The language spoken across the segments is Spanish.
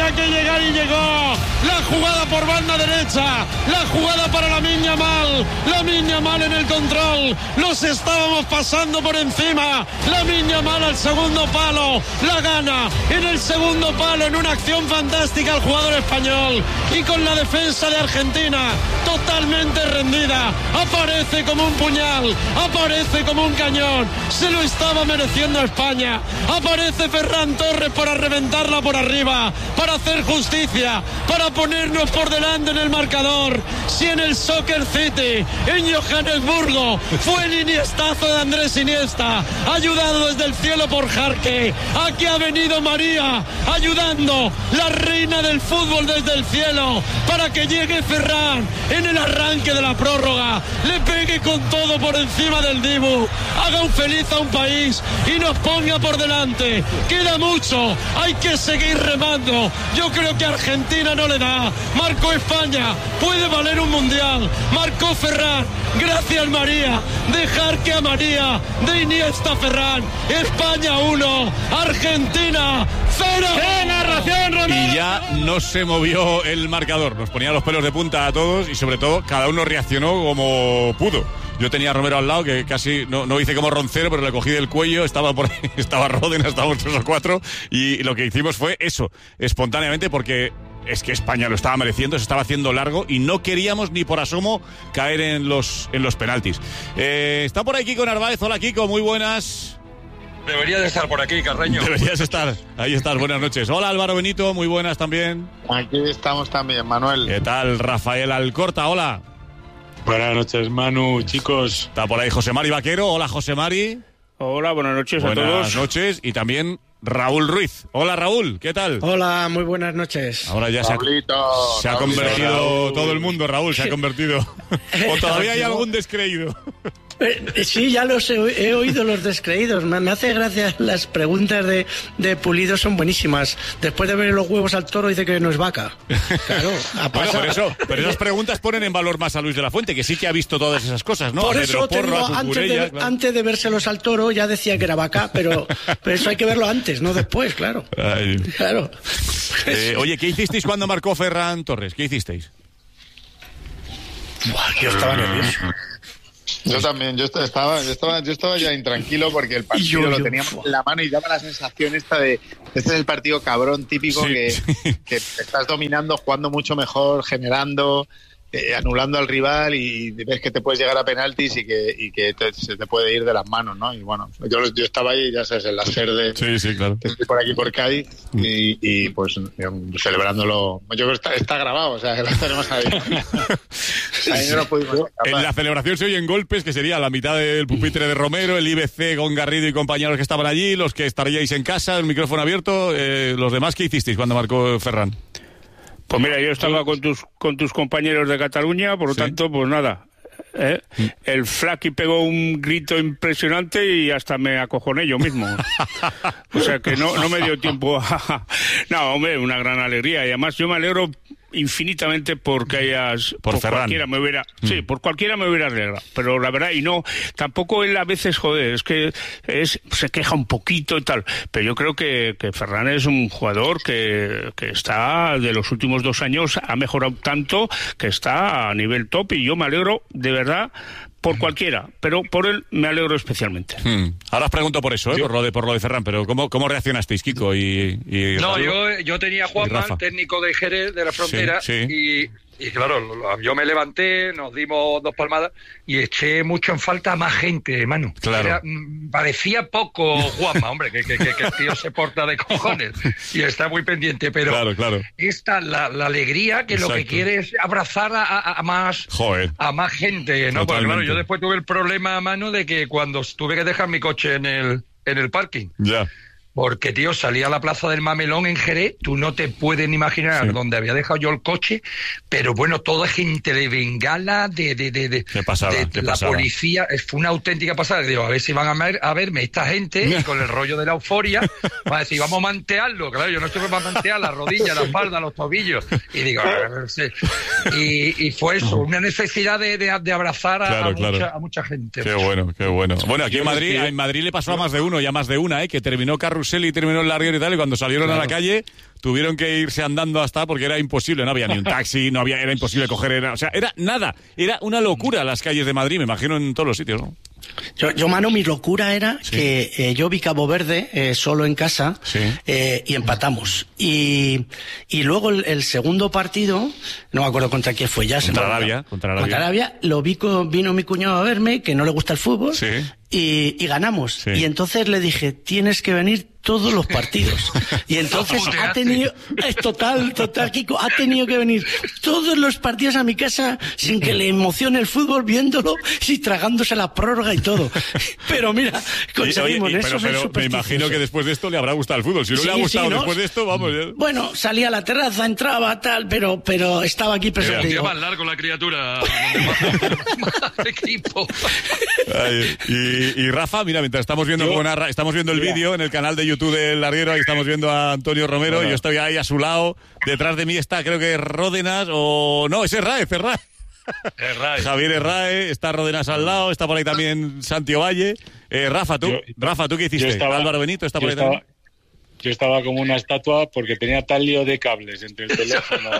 tenía que llegar y llegó. La jugada por banda derecha, la jugada para Lamine Yamal en el control. Los estábamos pasando por encima. Lamine Yamal al segundo palo, la gana en el segundo palo en una acción fantástica el jugador español. Y con la defensa de Argentina totalmente rendida, aparece como un puñal, aparece como un cañón. Se lo estaba mereciendo España. Aparece Ferran Torres para reventarla por arriba, para hacer justicia, para ponernos por delante en el marcador. Si en el Soccer City, en Johannesburgo, fue el iniestazo de Andrés Iniesta, ayudado desde el cielo por Jarque, aquí ha venido María, ayudando, la reina del fútbol desde el cielo, para que llegue Ferran en el arranque de la prórroga, le pegue con todo por encima del Dibu, haga un feliz a un país y nos ponga por delante. Queda mucho, hay que seguir remando. Yo creo que Argentina no le da. Marcó España, puede valer un mundial. Marcó Ferran, gracias María. Dejar que a María, de Iniesta Ferran. España 1, Argentina 0. ¡Qué narración, Romero! Y ya no se movió el marcador. Nos ponía los pelos de punta a todos y sobre todo cada uno reaccionó como pudo. Yo tenía a Romero al lado, que casi no hice como Roncero, pero le cogí del cuello, estaba por ahí, estaba Rodena, estábamos 3 o 4, y lo que hicimos fue eso, espontáneamente, porque es que España lo estaba mereciendo, se estaba haciendo largo y no queríamos ni por asomo caer en los penaltis. Está por ahí Kiko Narváez. Hola Kiko, muy buenas. Debería de estar por aquí, Carreño. Deberías estar, ahí estás, buenas noches. Hola Álvaro Benito, muy buenas también. Aquí estamos también, Manuel. ¿Qué tal? Rafael Alcorta, hola. Buenas noches, Manu, chicos. Está por ahí José Mari Vaquero. Hola, José Mari. Hola, buenas noches a todos. Buenas noches. Y también Raúl Ruiz. Hola, Raúl, ¿qué tal? Hola, muy buenas noches. Ahora ya se ha convertido todo el mundo, Raúl, se ha convertido. ¿O todavía hay algún descreído? Sí, ya he oído los descreídos. Me hace gracia las preguntas de Pulido, son buenísimas. Después de ver los huevos al toro dice que no es vaca. Claro, bueno, por eso, pero esas preguntas ponen en valor más a Luis de la Fuente, que sí que ha visto todas esas cosas, ¿no? Por a eso Pedro Porro, a Cucurella, claro. Antes de vérselos al toro ya decía que era vaca, pero eso hay que verlo antes, no después, claro. Ay. Claro. Oye, ¿qué hicisteis cuando marcó Ferran Torres? ¿Qué hicisteis? Yo estaba nervioso. Yo también, yo estaba ya intranquilo porque el partido lo teníamos en la mano y daba la sensación esta de, este es el partido cabrón típico, sí, que estás dominando, jugando mucho mejor, generando, anulando al rival y ves que te puedes llegar a penaltis y que se te puede ir de las manos, ¿no? Y bueno, yo estaba ahí, ya sabes, el láser de... Sí, claro. Estoy por aquí por Cádiz y pues celebrándolo. Yo creo que está grabado, o sea, que lo tenemos ahí. Ahí no pudimos escapar. En la celebración se oyen golpes, que sería la mitad del pupitre de Romero, el IBC con Garrido y compañeros que estaban allí, los que estaríais en casa, el micrófono abierto. Los demás, ¿qué hicisteis cuando marcó Ferran? Pues mira, yo estaba con tus compañeros de Cataluña, por lo tanto, pues nada. El Flaky pegó un grito impresionante y hasta me acojoné yo mismo. O sea que no me dio tiempo a... No, hombre, una gran alegría. Y además yo me alegro infinitamente porque hayas... Por Ferran. Cualquiera me hubiera... Sí, por cualquiera me hubiera alegrado. Pero la verdad, y no... Tampoco él a veces, joder, es que se queja un poquito y tal. Pero yo creo que Ferran es un jugador que está, de los últimos 2 años, ha mejorado tanto que está a nivel top y yo me alegro, de verdad, por cualquiera, pero por él me alegro especialmente. Ahora os pregunto por eso, por lo de Ferran, pero ¿cómo reaccionasteis, Kiko y No, yo tenía a Juanma, técnico de Jerez, de la Frontera, sí. Y claro, yo me levanté, nos dimos 2 palmadas y eché mucho en falta a más gente, Manu. Claro. Parecía poco Juanma, hombre, que el tío se porta de cojones y está muy pendiente, pero claro. Esta, la alegría, que Exacto. Lo que quiere es abrazar a más gente, ¿no? Porque claro, yo después tuve el problema, Manu, de que cuando tuve que dejar mi coche en el parking. Ya. Porque, tío, salí a la Plaza del Mamelón en Jerez, tú no te puedes ni imaginar dónde había dejado yo el coche, pero bueno, toda gente de bengala, de la policía, fue una auténtica pasada. Digo, a ver si van a verme esta gente, y con el rollo de la euforia, va a decir, vamos a mantearlo. Claro, yo no estoy para mantear la rodilla, la espalda, los tobillos. Y digo, y fue eso, una necesidad de abrazar a mucha gente. Qué bueno. Bueno, aquí en Madrid le pasó a más de uno y a más de una, que terminó Carru carrusel y terminó el larguero y tal, y cuando salieron a la calle tuvieron que irse andando hasta porque era imposible, no había ni un taxi, era imposible coger, era nada, era una locura las calles de Madrid, me imagino en todos los sitios, ¿no? Yo, Manu, mi locura era que yo vi Cabo Verde solo en casa y empatamos. Y luego el segundo partido, no me acuerdo contra quién fue ya. Contra Arabia. Lo vi, vino mi cuñado a verme, que no le gusta el fútbol, y ganamos. Sí. Y entonces le dije, tienes que venir todos los partidos. Y entonces ha tenido, es total, Kiko, ha tenido que venir todos los partidos a mi casa sin que le emocione el fútbol, viéndolo y tragándose la prórroga y todo. Pero mira, conseguimos eso. Pero me imagino que después de esto le habrá gustado el fútbol. Si no le ha gustado después de esto, vamos. Bueno, salía a la terraza, entraba, tal, pero estaba aquí presente. Lleva más largo la criatura. Equipo. Y Rafa, mira, mientras estamos viendo el vídeo en el canal de YouTube del larguero, ahí estamos viendo a Antonio Romero, y yo estoy ahí a su lado, detrás de mí está, creo que Ródenas, o no, es Herráez. Javier Herráez, está Ródenas al lado, está por ahí también Santi Ovalle. Rafa, ¿tú qué hiciste? Álvaro Benito está por ahí también. Yo estaba como una estatua porque tenía tal lío de cables entre el teléfono,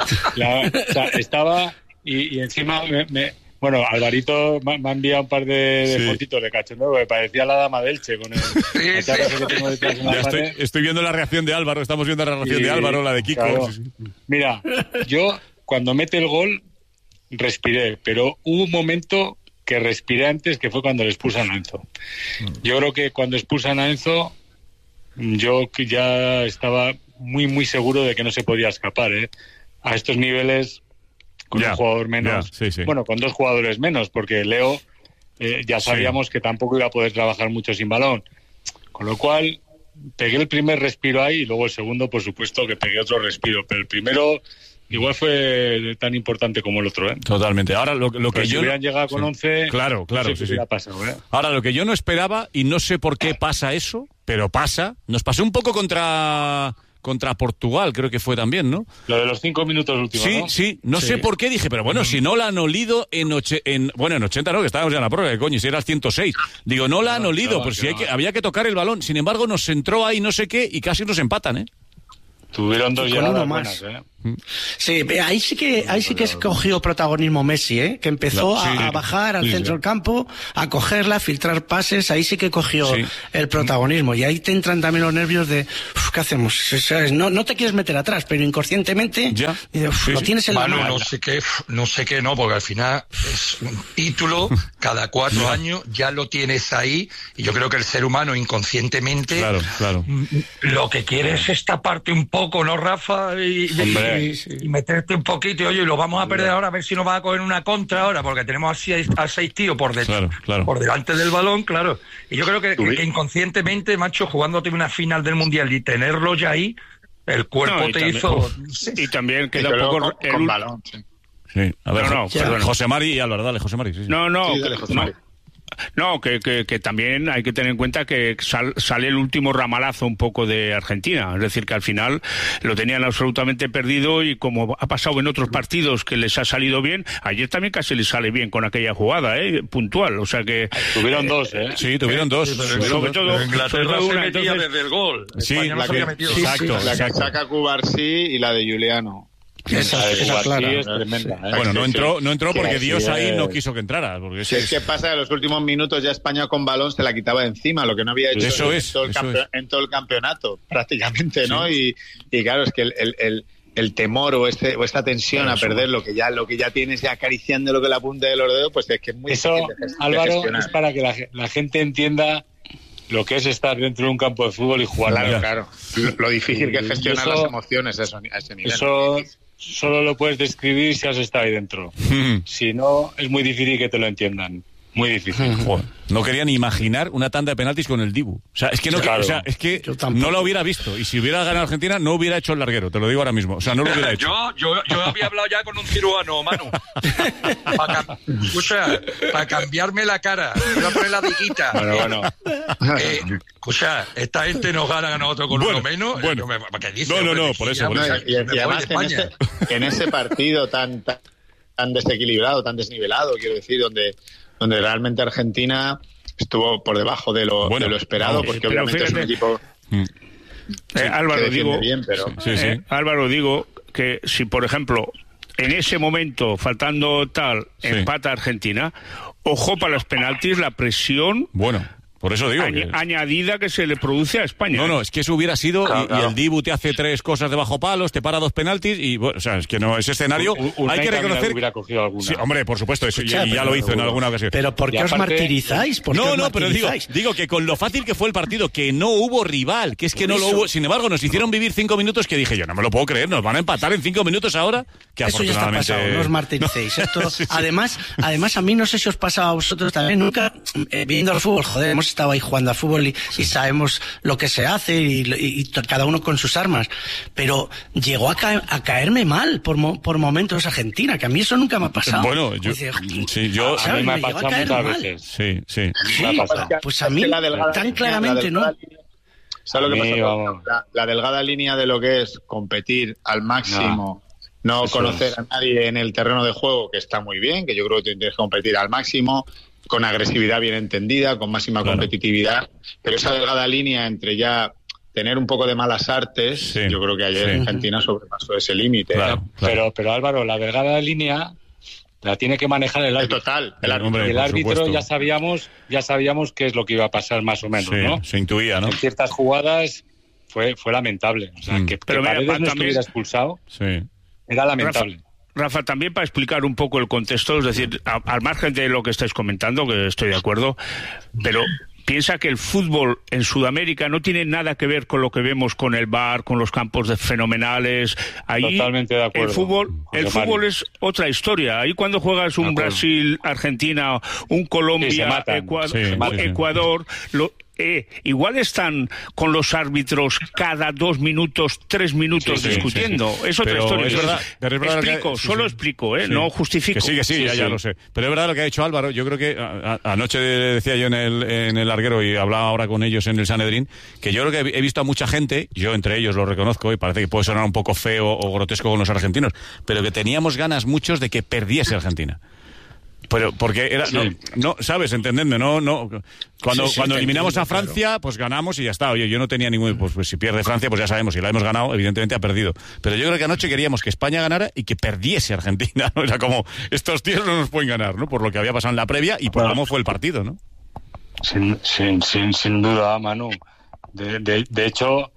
o sea, estaba y encima bueno, Alvarito me ha enviado un par de fotitos de cachondeo, que parecía la dama de Elche con el que tengo detrás en la pared. Estoy viendo la reacción de Álvaro, estamos viendo la reacción de Álvaro, la de Kiko. Claro. Mira, yo cuando mete el gol respiré, pero hubo un momento que respiré antes, que fue cuando le expulsan a Enzo. Yo creo que cuando expulsan a Enzo, yo ya estaba muy, muy seguro de que no se podía escapar, a estos niveles. Con un jugador menos, bueno, con dos jugadores menos, porque Leo ya sabíamos que tampoco iba a poder trabajar mucho sin balón, con lo cual pegué el primer respiro ahí y luego el segundo, por supuesto, que pegué otro respiro, pero el primero igual fue tan importante como el otro, Totalmente. Ahora lo que si yo hubieran llegado con 11, claro, no sé qué hubiera pasado, Ahora lo que yo no esperaba, y no sé por qué pasa eso, pero nos pasó un poco contra Portugal, creo que fue también, ¿no? Lo de los 5 minutos últimos, ¿no? Sí, no sé por qué, dije, pero bueno, si no la han olido en 80 no, que estábamos ya en la prórroga, coño, si era el 106. Digo, no la han olido, pero si había que tocar el balón. Sin embargo, nos entró ahí no sé qué y casi nos empatan, Tuvieron dos llegadas buenas, Sí, ahí sí que escogió protagonismo Messi, que empezó a bajar al centro del campo, a cogerla, a filtrar pases, ahí sí que cogió el protagonismo, y ahí te entran también los nervios de ¿qué hacemos? ¿Sabes? No te quieres meter atrás, pero inconscientemente lo tienes en la mano. No sé qué, porque al final es un título, cada 4 años ya lo tienes ahí, y yo creo que el ser humano inconscientemente lo que quiere es esta parte un poco, ¿no, Rafa? Y meterte un poquito, y oye, lo vamos a perder ahora, a ver si nos va a coger una contra ahora, porque tenemos así a 6 tíos por delante del balón, claro. Y yo creo que inconscientemente, macho, jugándote una final del Mundial y tenerlo ya ahí, el cuerpo te hizo... Y también queda un poco... Con balón, Sí, a ver, José Mari y Álvaro, dale, José Mari. Sí. Dale, José Mari. No, que también hay que tener en cuenta que sale el último ramalazo un poco de Argentina, es decir, que al final lo tenían absolutamente perdido, y como ha pasado en otros partidos que les ha salido bien, ayer también casi les sale bien con aquella jugada, puntual, o sea que... Tuvieron dos, Sí, tuvieron dos. Sobre todo Inglaterra se metía desde el gol. España no se había metido. La que saca Cubarsí y la de Giuliano. Esa es tremenda. Bueno, no entró porque Dios ahí no quiso que entrara. Porque es que pasa en los últimos minutos ya España con balón se la quitaba de encima, lo que no había hecho en todo el campeonato, prácticamente, ¿no? Y claro, es que el temor o esta tensión a perder lo que ya tienes ya acariciando lo que la punta de los dedos, pues es que es muy difícil de Álvaro, es para que la gente entienda lo que es estar dentro de un campo de fútbol y jugar. Claro. Lo difícil que es gestionar las emociones a ese nivel. Eso solo lo puedes describir si has estado ahí dentro. Si no, es muy difícil que te lo entiendan. Muy difícil. Joder, no quería ni imaginar una tanda de penaltis con el Dibu. O sea, es que no lo hubiera visto. Y si hubiera ganado Argentina, no hubiera hecho el larguero. Te lo digo ahora mismo. O sea, no lo hubiera hecho. Yo había hablado ya con un cirujano, Manu. Para cambiarme la cara. Voy a poner la viguita. Bueno. Esta gente nos gana a nosotros con uno menos. Bueno. ¿Qué dice? No, por eso. Y además en ese partido tan desequilibrado, tan desnivelado, quiero decir, donde realmente Argentina estuvo por debajo de lo esperado, porque obviamente es un equipo Álvaro, digo, bien, pero... Álvaro, digo que si, por ejemplo, en ese momento, faltando tal, empata Argentina, ojo para los penaltis, la presión... Bueno... Por eso digo añadida que se le produce a España. No, es que eso hubiera sido y el Dibu te hace 3 cosas de bajo palos, te para 2 penaltis y bueno, o sea, es que no, ese escenario hay que reconocer. Hubiera cogido alguna. Sí, hombre, por supuesto, eso ya lo hizo en alguna ocasión. Pero ¿por qué os martirizáis? Pero digo que con lo fácil que fue el partido, que no hubo rival, que es que no lo hubo, sin embargo, nos hicieron vivir 5 minutos que dije yo, no me lo puedo creer, nos van a empatar en 5 minutos ahora, que eso ya está pasado, no os martiricéis. Esto, además a mí no sé si os pasa a vosotros también, nunca viendo el fútbol, joder, hemos estado ahí jugando a fútbol y sabemos lo que se hace y cada uno con sus armas, pero llegó a caerme mal por momentos Argentina, que a mí eso nunca me ha pasado. Bueno, a mí me ha pasado muchas veces. Sí. Pues a mí tan claramente no. ¿Sabes lo que pasa? La delgada línea de lo que es competir al máximo, no conocer a nadie en el terreno de juego, que está muy bien, que yo creo que tienes que competir al máximo, con agresividad bien entendida, con máxima competitividad, pero esa delgada línea entre ya tener un poco de malas artes, yo creo que ayer Argentina sobrepasó ese límite. Claro. Pero Álvaro, la delgada línea la tiene que manejar el árbitro. El árbitro ya sabíamos qué es lo que iba a pasar más o menos, ¿no? Se intuía, ¿no? En ciertas jugadas fue lamentable, o sea, que Paredes no estuviera expulsado, era lamentable. Rafa, también para explicar un poco el contexto, es decir, al margen de lo que estáis comentando, que estoy de acuerdo, pero piensa que el fútbol en Sudamérica no tiene nada que ver con lo que vemos con el VAR, con los campos fenomenales. Ahí totalmente de acuerdo. El fútbol es otra historia. Ahí cuando juegas un Brasil-Argentina, un Colombia-Ecuador, igual están con los árbitros cada 2 minutos, 3 minutos discutiendo. Es otra historia. Es verdad, pero es verdad explico, no justifico. Que sí, ya lo sé. Pero es verdad lo que ha dicho Álvaro. Yo creo que anoche decía yo en el larguero y hablaba ahora con ellos en el Sanedrín, que yo creo que he visto a mucha gente, yo entre ellos lo reconozco y parece que puede sonar un poco feo o grotesco con los argentinos, pero que teníamos ganas muchos de que perdiese Argentina. Pero porque era no sabes, entendedme, no cuando eliminamos a Francia, pues ganamos y ya está. Oye, yo no tenía ningún pues si pierde Francia, pues ya sabemos, si la hemos ganado, evidentemente ha perdido. Pero yo creo que anoche queríamos que España ganara y que perdiese Argentina, ¿no? Era como estos tíos no nos pueden ganar, ¿no? Por lo que había pasado en la previa y por cómo fue el partido, ¿no? Sin duda, Manu. De hecho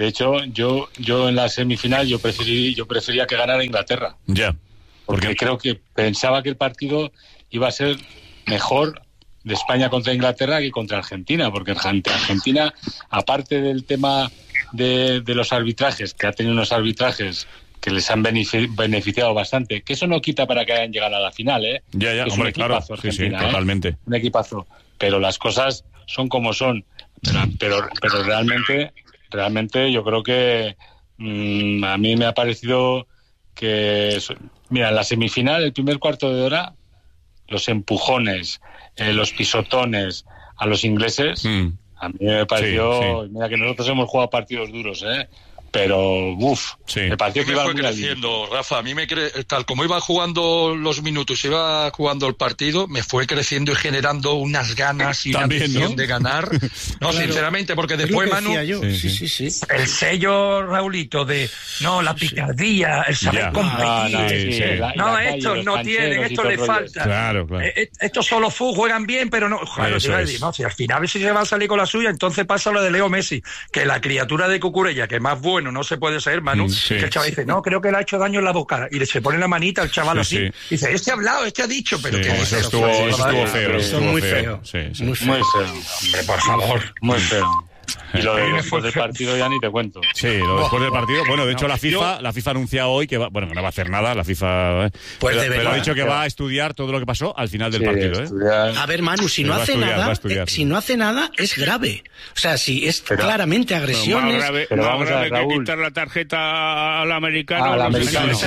yo en la semifinal yo prefería que ganara Inglaterra. Ya. Porque creo que pensaba que el partido iba a ser mejor de España contra Inglaterra que contra Argentina, porque Argentina, aparte del tema de los arbitrajes, que ha tenido unos arbitrajes que les han beneficiado bastante, que eso no quita para que hayan llegado a la final, ¿eh? Ya, hombre, claro, Argentina, totalmente. Un equipazo, pero las cosas son como son, pero realmente yo creo que a mí me ha parecido que... Mira, en la semifinal, el primer cuarto de hora, los empujones, los pisotones a los ingleses, a mí me pareció... Mira que nosotros hemos jugado partidos duros, pero me pareció que iba fue creciendo, Rafa. A mí tal como iban jugando los minutos, iba jugando el partido, me fue creciendo y generando unas ganas y también, una ambición de ganar. No, claro, sinceramente, porque después, Manu, el sello, Raulito, de la picardía, el saber competir. Esto no tienen, esto le falta. Claro. Estos solo juegan bien, pero no. Claro, si al final si se va a salir con la suya, entonces pasa lo de Leo Messi, que la criatura de Cucurella, que es más bueno, no se puede ser, Manu, que el chaval dice, no, creo que le ha hecho daño en la boca, y se pone la manita al chaval así, y dice, este ha hablado, este ha dicho, pero que eso estuvo feo. Eso muy feo. Muy feo. Hombre, por favor, muy feo. Y lo después del partido ya ni te cuento. Sí, lo después del partido. Bueno, de hecho la FIFA ha anunciado hoy que no va a hacer nada, la FIFA, pero ha dicho que va a estudiar todo lo que pasó al final del partido. A ver, Manu, si no hace nada es grave. O sea, si es claramente agresiones. Pero vamos a ver, que quitar la tarjeta al americano. Esa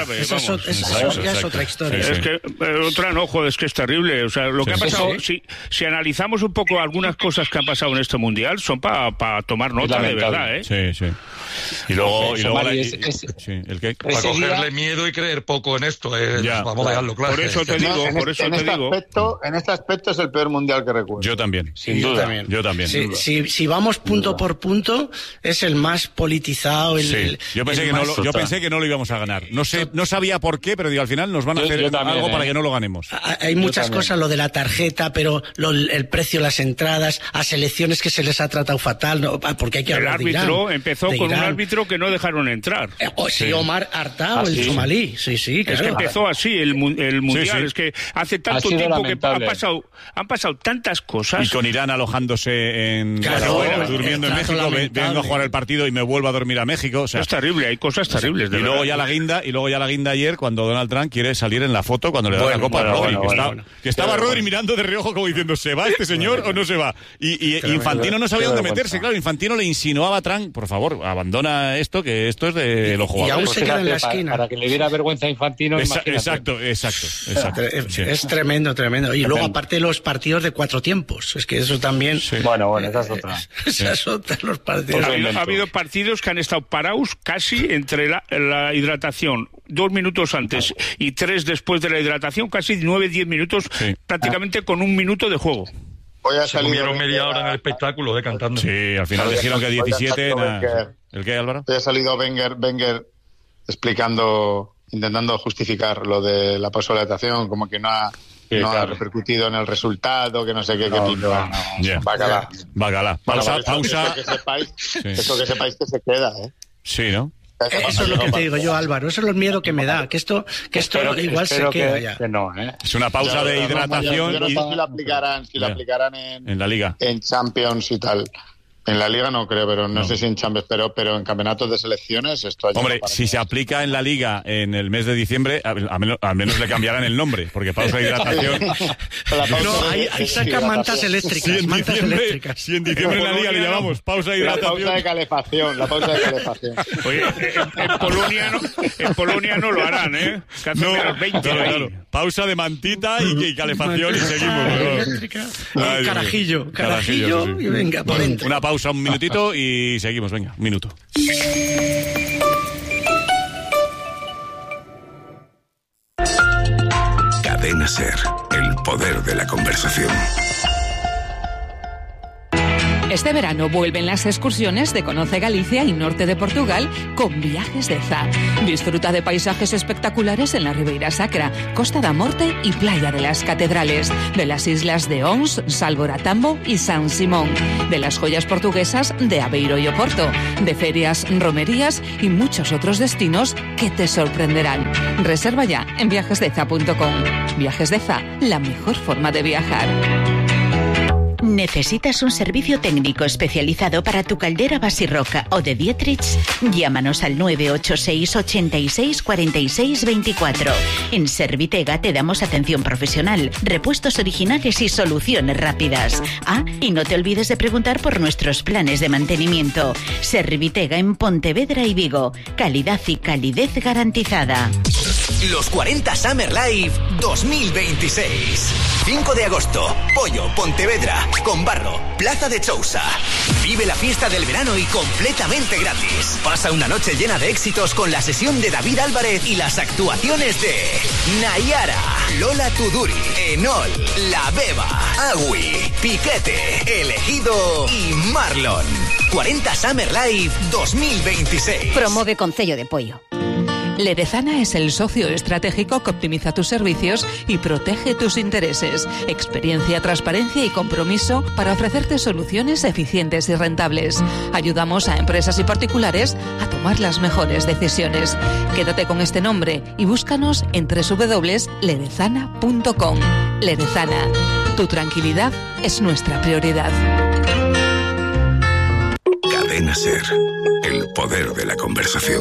es otra historia. Es que es que es terrible. O sea, lo que ha pasado, si analizamos un poco algunas cosas que han pasado en este mundial, son para para tomar nota, de verdad, ¿eh? Sí. Y luego ¿el qué? Para cogerle miedo y creer poco en esto, vamos a dejarlo claro. Por eso te digo, en este aspecto es el peor mundial que recuerdo. Yo también. Sin duda. Yo también. Si vamos punto por punto, es el más politizado. Yo pensé que no lo íbamos a ganar. No sabía por qué, pero digo, al final nos van a hacer algo para que no lo ganemos. Hay muchas cosas, lo de la tarjeta, pero el precio, las entradas, a selecciones que se les ha tratado fatal, ¿no? Porque hay que hablar de Irán. El árbitro empezó con un árbitro que no dejaron entrar. Omar Artao, el somalí. Sí, claro. Es que empezó así el mundial. Sí. Es que hace tanto tiempo que han pasado tantas cosas. Y con Irán alojándose durmiendo en México, vengo a jugar el partido y me vuelvo a dormir a México. O sea, es terrible, hay cosas terribles. Y luego ya la guinda ayer, cuando Donald Trump quiere salir en la foto cuando le da la copa a Rodri. Que estaba Rodri mirando de reojo como diciendo, ¿se va este señor o no se va? Y Infantino no sabía dónde meterse. Claro, Infantino le insinuaba a Trump, por favor, abandona esto, que esto es de los jugadores. Y aún se queda en la esquina. Para que le diera vergüenza a Infantino. Exacto. Es tremendo. Y luego, aparte, los partidos de 4 tiempos. Es que eso también... Sí. Bueno, esa es otra. Esas son los partidos. Ha habido partidos que han estado parados casi entre la hidratación 2 minutos antes y 3 después de la hidratación, casi 9-10 minutos, prácticamente con 1 minuto de juego. Se comieron media hora en el espectáculo cantando. Sí, al final dijeron que 17... ¿El qué, Álvaro? Hoy ha salido Wenger intentando justificar lo de la pausa de hidratación, como que no ha repercutido en el resultado, que no sé qué. Bacala. Pausa. Eso que sepáis que se queda, ¿eh? Sí, ¿no? Eso es lo que te digo yo, Álvaro. Eso es el miedo que me da. Que esto igual se queda ya. Que no, ¿eh? Es una pausa de hidratación. Yo no sé si lo aplicarán en la Liga. En Champions y tal. En la Liga no creo, pero no sé si en Champions, pero en campeonatos de selecciones esto... Hombre, si se aplica en la Liga en el mes de diciembre, al menos le cambiarán el nombre, porque pausa de hidratación... ahí sacan mantas eléctricas. Si en diciembre en la Liga le llamamos pausa de hidratación... La pausa de calefacción. Oye, en Polonia no lo harán, ¿eh? No, 20 claro. Pausa de mantita y calefacción y seguimos. Carajillo y venga, por dentro. Una pausa, un minutito y seguimos, venga, un minuto. Cadena SER, el poder de la conversación. Este verano vuelven las excursiones de Conoce Galicia y norte de Portugal con Viajes de Za. Disfruta de paisajes espectaculares en la Ribeira Sacra, Costa da Morte y Playa de las Catedrales, de las islas de Ons, Salvoratambo y San Simón, de las joyas portuguesas de Aveiro y Oporto, de ferias, romerías y muchos otros destinos que te sorprenderán. Reserva ya en viajesdeza.com. Viajes de Za, la mejor forma de viajar. ¿Necesitas un servicio técnico especializado para tu caldera Basirroca o de Dietrich? Llámanos al 986 86 46 24. En Servitega te damos atención profesional, repuestos originales y soluciones rápidas. Y no te olvides de preguntar por nuestros planes de mantenimiento. Servitega en Pontevedra y Vigo. Calidad y calidez garantizada. Los 40 Summer Live 2026. 5 de agosto, Pollo, Pontevedra, Conbarro, Plaza de Chousa. Vive la fiesta del verano y completamente gratis. Pasa una noche llena de éxitos con la sesión de David Álvarez y las actuaciones de Nayara, Lola Tuduri, Enol, La Beba, Agui, Piquete, Elegido y Marlon. 40 Summer Live 2026. Promo de Concello de Pollo. Ledezana es el socio estratégico que optimiza tus servicios y protege tus intereses. Experiencia, transparencia y compromiso para ofrecerte soluciones eficientes y rentables. Ayudamos a empresas y particulares a tomar las mejores decisiones. Quédate con este nombre y búscanos en www.ledezana.com. Ledezana, tu tranquilidad es nuestra prioridad. Cadena SER, el poder de la conversación.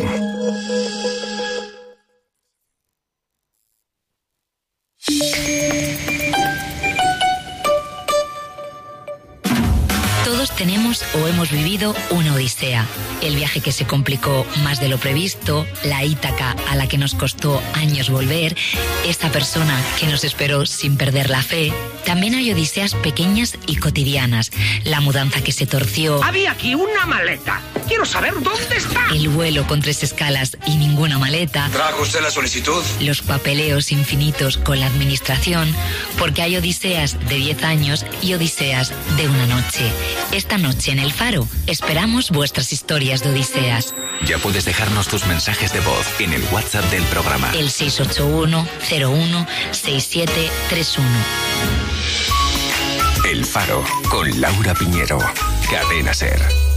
Todo Todos tenemos o hemos vivido una odisea. El viaje que se complicó más de lo previsto, la Ítaca a la que nos costó años volver, esa persona que nos esperó sin perder la fe. También hay odiseas pequeñas y cotidianas. La mudanza que se torció. Había aquí una maleta. Quiero saber dónde está. El vuelo con 3 escalas y ninguna maleta. ¿Trajo usted la solicitud? Los papeleos infinitos con la administración. Porque hay odiseas de 10 años y odiseas de una noche. Esta noche en El Faro esperamos vuestras historias de odiseas. Ya puedes dejarnos tus mensajes de voz en el WhatsApp del programa. El 681 01 6731. El Faro con Laura Piñero. Cadena SER.